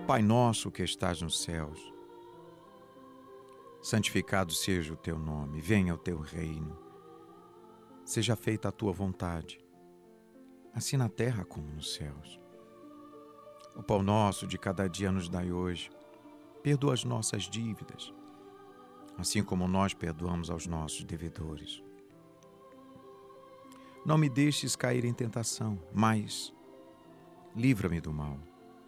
Pai nosso que estás nos céus, santificado seja o teu nome, venha o teu reino. Seja feita a tua vontade, assim na terra como nos céus. O pão nosso de cada dia nos dai hoje. Perdoa as nossas dívidas, assim como nós perdoamos aos nossos devedores. Não me deixes cair em tentação, mas livra-me do mal.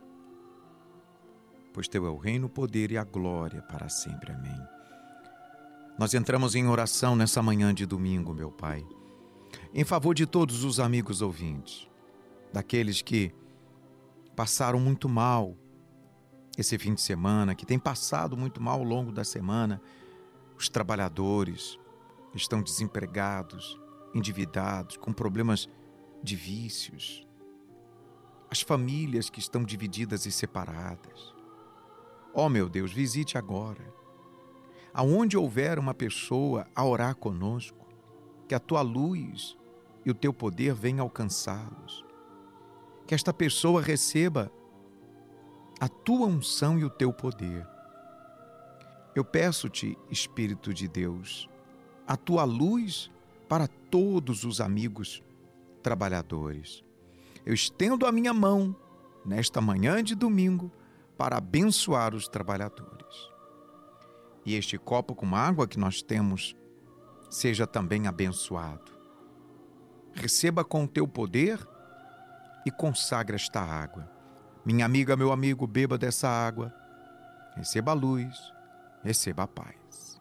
Pois teu é o reino, o poder e a glória para sempre. Amém. Nós entramos em oração nessa manhã de domingo, meu Pai, em favor de todos os amigos ouvintes, daqueles que passaram muito mal esse fim de semana, que têm passado muito mal ao longo da semana. Os trabalhadores estão desempregados, endividados, com problemas de vícios. As famílias que estão divididas e separadas. Ó meu Deus, visite agora. Aonde houver uma pessoa a orar conosco, que a tua luz e o teu poder venham alcançá-los. Que esta pessoa receba a tua unção e o teu poder. Eu peço-te, Espírito de Deus, a tua luz para todos os amigos trabalhadores. Eu estendo a minha mão nesta manhã de domingo para abençoar os trabalhadores. E este copo com água que nós temos seja também abençoado. Receba com o teu poder e consagra esta água. Minha amiga, meu amigo, beba dessa água. Receba a luz, receba a paz.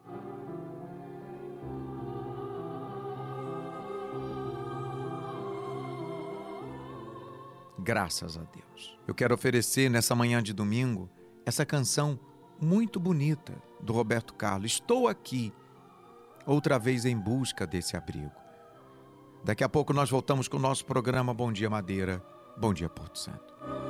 Graças a Deus. Eu quero oferecer nessa manhã de domingo essa canção muito bonita do Roberto Carlos. Estou aqui, outra vez em busca desse abrigo. Daqui a pouco nós voltamos com o nosso programa Bom Dia Madeira, Bom Dia Porto Santo.